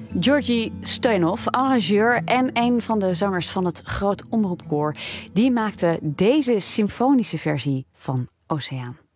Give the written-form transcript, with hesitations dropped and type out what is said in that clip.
Georgi Stoyanov, arrangeur en een van de zangers van het Groot Omroepkoor, die maakte deze symfonische versie van Oceaan.